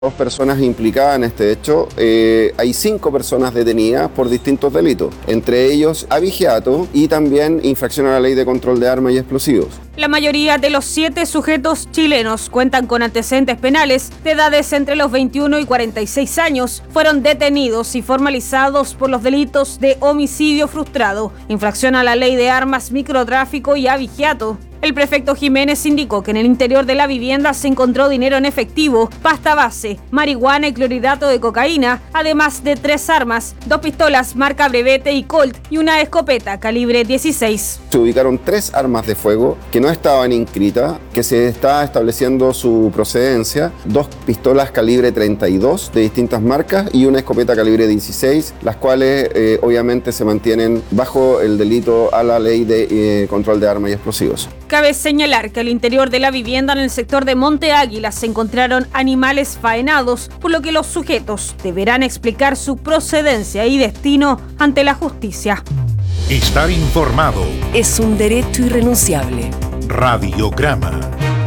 Dos personas implicadas en este hecho. Hay 5 personas detenidas por distintos delitos, entre ellos abigeato y también infracción a la ley de control de armas y explosivos. La mayoría de los 7 sujetos chilenos cuentan con antecedentes penales de edades entre los 21 y 46 años. Fueron detenidos y formalizados por los delitos de homicidio frustrado, infracción a la ley de armas, microtráfico y abigeato. El prefecto Jiménez indicó que en el interior de la vivienda se encontró dinero en efectivo, pasta base, marihuana y clorhidrato de cocaína, además de 3 armas, 2 pistolas marca Brevete y Colt y una escopeta calibre 16. Se ubicaron 3 armas de fuego que no estaban inscritas, que se está estableciendo su procedencia, 2 pistolas calibre 32 de distintas marcas y una escopeta calibre 16, las cuales obviamente se mantienen bajo el delito a la ley de control de armas y explosivos. Cabe señalar que al interior de la vivienda en el sector de Monte Águila se encontraron animales faenados, por lo que los sujetos deberán explicar su procedencia y destino ante la justicia. Estar informado es un derecho irrenunciable. Radiograma.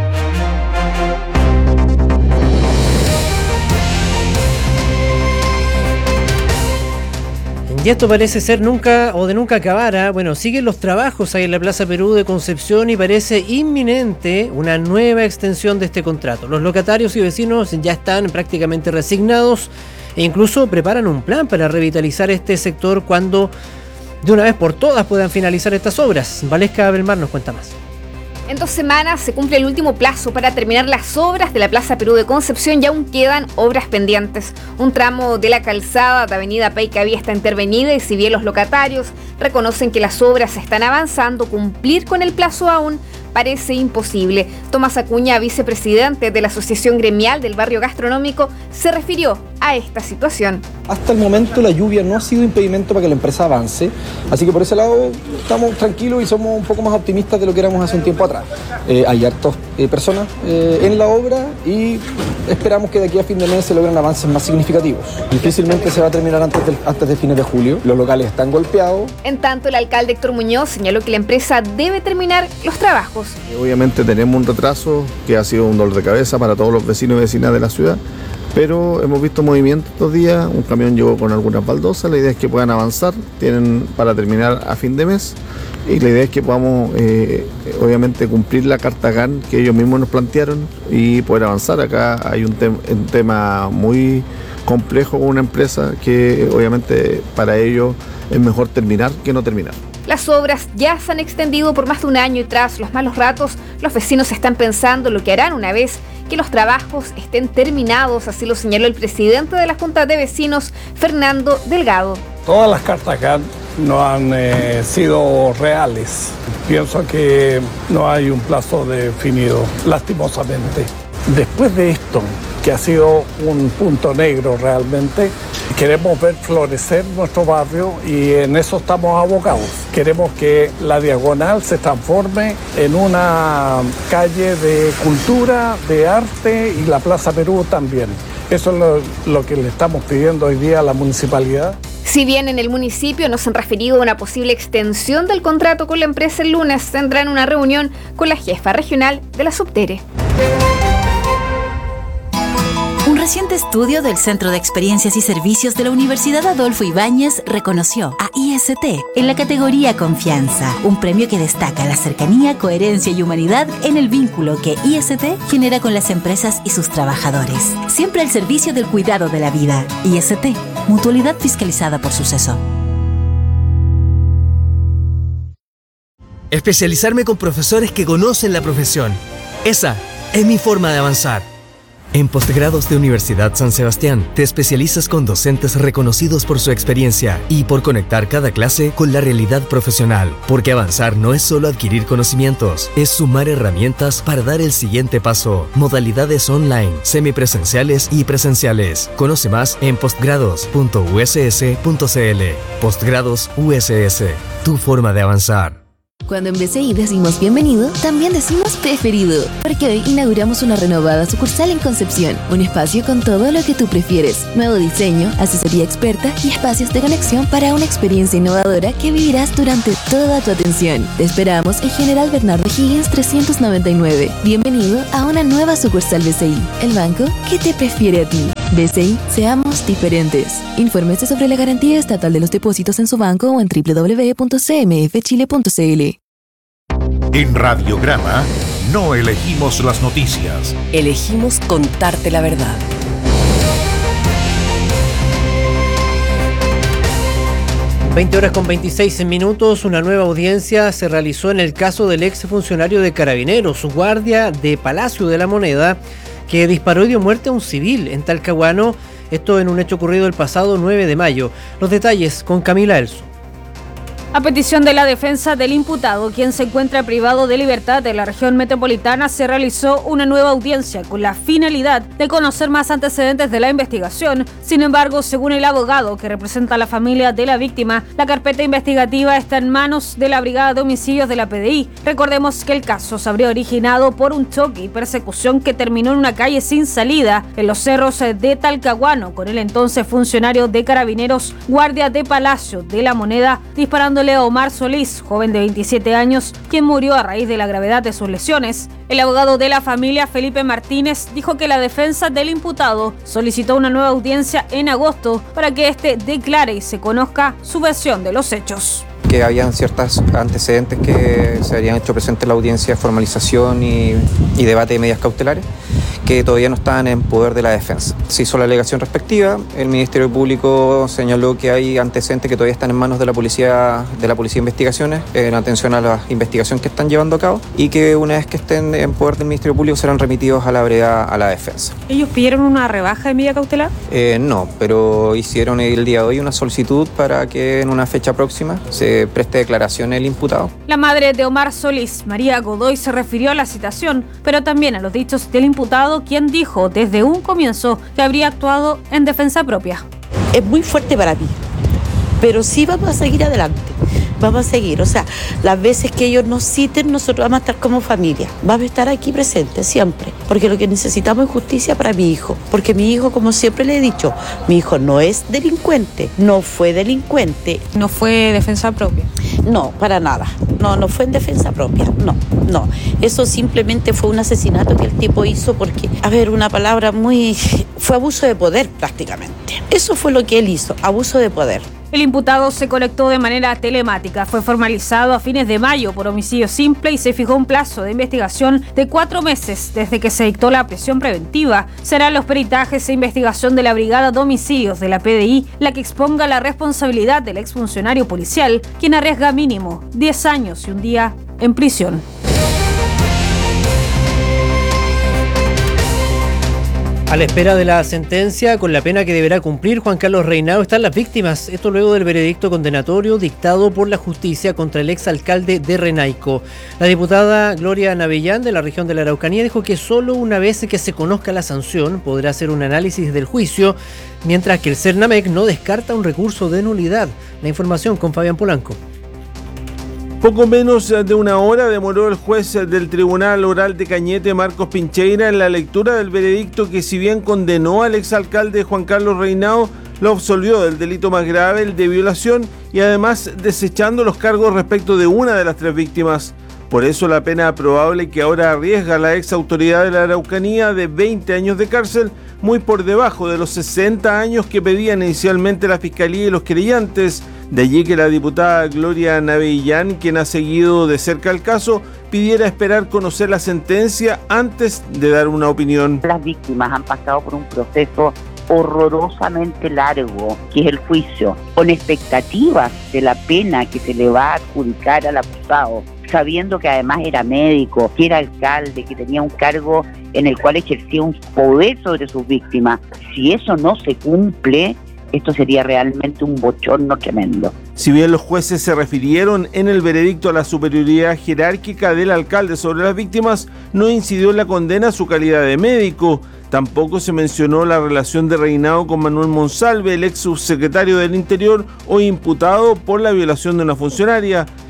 Y esto parece ser nunca o de nunca acabar. Bueno, siguen los trabajos ahí en la Plaza Perú de Concepción y parece inminente una nueva extensión de este contrato. Los locatarios y vecinos ya están prácticamente resignados e incluso preparan un plan para revitalizar este sector cuando de una vez por todas puedan finalizar estas obras. Valesca Belmar nos cuenta más. En 2 semanas se cumple el último plazo para terminar las obras de la Plaza Perú de Concepción y aún quedan obras pendientes. Un tramo de la calzada de Avenida Peycavía está intervenida y si bien los locatarios reconocen que las obras están avanzando, cumplir con el plazo aún parece imposible. Tomás Acuña, vicepresidente de la Asociación Gremial del Barrio Gastronómico, se refirió a esta situación. Hasta el momento la lluvia no ha sido impedimento para que la empresa avance, así que por ese lado estamos tranquilos y somos un poco más optimistas de lo que éramos hace un tiempo atrás. Hay hartas personas en la obra y esperamos que de aquí a fin de mes se logren avances más significativos. Difícilmente se va a terminar antes de fines de julio. Los locales están golpeados. En tanto, el alcalde Héctor Muñoz señaló que la empresa debe terminar los trabajos. Obviamente tenemos un retraso que ha sido un dolor de cabeza para todos los vecinos y vecinas de la ciudad, pero hemos visto movimiento estos días. Un camión llegó con algunas baldosas. La idea es que puedan avanzar, tienen para terminar a fin de mes, y la idea es que podamos obviamente cumplir la carta GAN que ellos mismos nos plantearon y poder avanzar. Acá hay un tema muy complejo con una empresa que obviamente para ellos es mejor terminar que no terminar. Las obras ya se han extendido por más de un año y tras los malos ratos, los vecinos están pensando lo que harán una vez que los trabajos estén terminados, así lo señaló el presidente de la Junta de Vecinos, Fernando Delgado. Todas las cartas GAN no han sido reales. Pienso que no hay un plazo definido, lastimosamente. Después de esto, que ha sido un punto negro realmente, queremos ver florecer nuestro barrio y en eso estamos abocados. Queremos que la Diagonal se transforme en una calle de cultura, de arte y la Plaza Perú también. Eso es lo que le estamos pidiendo hoy día a la municipalidad. Si bien en el municipio nos han referido a una posible extensión del contrato con la empresa el lunes, tendrán una reunión con la jefa regional de la Subtere. Un reciente estudio del Centro de Experiencias y Servicios de la Universidad Adolfo Ibáñez reconoció a IST en la categoría Confianza, un premio que destaca la cercanía, coherencia y humanidad en el vínculo que IST genera con las empresas y sus trabajadores. Siempre al servicio del cuidado de la vida. IST, mutualidad fiscalizada por Suceso. Especializarme con profesores que conocen la profesión. Esa es mi forma de avanzar. En Postgrados de Universidad San Sebastián, te especializas con docentes reconocidos por su experiencia y por conectar cada clase con la realidad profesional. Porque avanzar no es solo adquirir conocimientos, es sumar herramientas para dar el siguiente paso. Modalidades online, semipresenciales y presenciales. Conoce más en postgrados.uss.cl. Postgrados USS, tu forma de avanzar. Cuando en BCI decimos bienvenido, también decimos preferido, porque hoy inauguramos una renovada sucursal en Concepción, un espacio con todo lo que tú prefieres, nuevo diseño, asesoría experta y espacios de conexión para una experiencia innovadora que vivirás durante toda tu atención. Te esperamos en General Bernardo Higgins 399. Bienvenido a una nueva sucursal BCI, el banco que te prefiere a ti. BCI, seamos diferentes. Infórmese sobre la garantía estatal de los depósitos en su banco o en www.cmfchile.cl. En Radiograma no elegimos las noticias. Elegimos contarte la verdad. (20:26). Una nueva audiencia se realizó en el caso del ex funcionario de Carabineros, guardia de Palacio de la Moneda, que disparó y dio muerte a un civil en Talcahuano. Esto en un hecho ocurrido el pasado 9 de mayo. Los detalles con Camila Elso. A petición de la defensa del imputado, quien se encuentra privado de libertad de la región metropolitana, se realizó una nueva audiencia con la finalidad de conocer más antecedentes de la investigación. Sin embargo, según el abogado que representa a la familia de la víctima, la carpeta investigativa está en manos de la Brigada de Homicidios de la PDI. Recordemos que el caso se habría originado por un choque y persecución que terminó en una calle sin salida en los cerros de Talcahuano, con el entonces funcionario de Carabineros, guardia de Palacio de la Moneda, disparándole a Omar Solís, joven de 27 años, quien murió a raíz de la gravedad de sus lesiones. El abogado de la familia, Felipe Martínez, dijo que la defensa del imputado solicitó una nueva audiencia en agosto para que éste declare y se conozca su versión de los hechos. Que habían ciertos antecedentes que se habían hecho presente en la audiencia de formalización y debate de medidas cautelares que todavía no estaban en poder de la defensa. Se hizo la alegación respectiva, el Ministerio Público señaló que hay antecedentes que todavía están en manos de la Policía de Investigaciones en atención a la investigación que están llevando a cabo y que una vez que estén en poder del Ministerio Público serán remitidos a la brigada, a la defensa. ¿Ellos pidieron una rebaja de medida cautelar? No, pero hicieron el día de hoy una solicitud para que en una fecha próxima se preste declaración el imputado. La madre de Omar Solís, María Godoy, se refirió a la citación, pero también a los dichos del imputado, quien dijo desde un comienzo que habría actuado en defensa propia. Es muy fuerte para mí, pero sí vamos a seguir adelante. Vamos a seguir, o sea, las veces que ellos nos citen, nosotros vamos a estar como familia. Vamos a estar aquí presentes siempre, porque lo que necesitamos es justicia para mi hijo. Porque mi hijo, como siempre le he dicho, mi hijo no es delincuente, no fue delincuente. ¿No fue defensa propia? No, para nada. No fue en defensa propia, no. Eso simplemente fue un asesinato que el tipo hizo porque, una palabra fue abuso de poder prácticamente. Eso fue lo que él hizo, abuso de poder. El imputado se conectó de manera telemática, fue formalizado a fines de mayo por homicidio simple y se fijó un plazo de investigación de 4 meses desde que se dictó la prisión preventiva. Serán los peritajes e investigación de la Brigada de Homicidios de la PDI la que exponga la responsabilidad del exfuncionario policial, quien arriesga mínimo 10 años y un día en prisión. A la espera de la sentencia, con la pena que deberá cumplir Juan Carlos Reinao, están las víctimas. Esto luego del veredicto condenatorio dictado por la justicia contra el exalcalde de Renaico. La diputada Gloria Navellán, de la región de la Araucanía, dijo que solo una vez que se conozca la sanción podrá hacer un análisis del juicio, mientras que el Cernamec no descarta un recurso de nulidad. La información con Fabián Polanco. Poco menos de una hora demoró el juez del Tribunal Oral de Cañete, Marcos Pincheira, en la lectura del veredicto que, si bien condenó al exalcalde Juan Carlos Reinao, lo absolvió del delito más grave, el de violación, y además desechando los cargos respecto de una de las 3 víctimas. Por eso la pena probable que ahora arriesga la ex autoridad de la Araucanía de 20 años de cárcel, muy por debajo de los 60 años que pedían inicialmente la Fiscalía y los querellantes. De allí que la diputada Gloria Navellán, quien ha seguido de cerca el caso, pidiera esperar conocer la sentencia antes de dar una opinión. Las víctimas han pasado por un proceso horrorosamente largo, que es el juicio, con expectativas de la pena que se le va a adjudicar al acusado, sabiendo que además era médico, que era alcalde, que tenía un cargo en el cual ejercía un poder sobre sus víctimas. Si eso no se cumple, esto sería realmente un bochorno tremendo. Si bien los jueces se refirieron en el veredicto a la superioridad jerárquica del alcalde sobre las víctimas, no incidió en la condena su calidad de médico. Tampoco se mencionó la relación de Reinao con Manuel Monsalve, el ex subsecretario del Interior, hoy imputado por la violación de una funcionaria.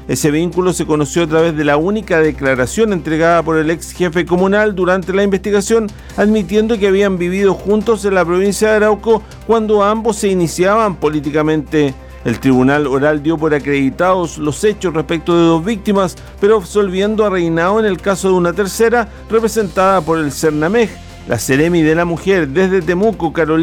Ese vínculo se conoció a través de la única declaración entregada por el ex jefe comunal durante la investigación, admitiendo que habían vivido juntos en la provincia de Arauco cuando ambos se iniciaban políticamente. El tribunal oral dio por acreditados los hechos respecto de 2 víctimas, pero absolviendo a Reinao en el caso de una tercera, representada por el Cernamej, la Seremi de la Mujer desde Temuco, Carolina.